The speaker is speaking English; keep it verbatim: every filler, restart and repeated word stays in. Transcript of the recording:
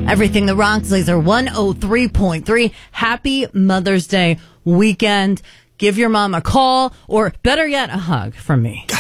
Everything the Rocks, Laser one oh three point three. Happy Mother's Day weekend. Give your mom a call, or better yet, a hug from me.